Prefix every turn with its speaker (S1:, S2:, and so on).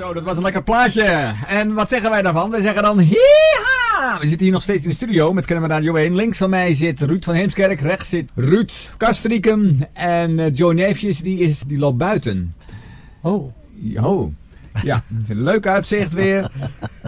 S1: Zo, dat was een lekker plaatje. En wat zeggen wij daarvan? Wij zeggen dan hiha! We zitten hier nog steeds in de studio met Kennemer Radio 1. Links van mij zit Ruud van Heemskerk. Rechts zit Ruud Kastrikum. En Joe Neefjes, die loopt buiten.
S2: Oh.
S1: Ja, leuk uitzicht weer.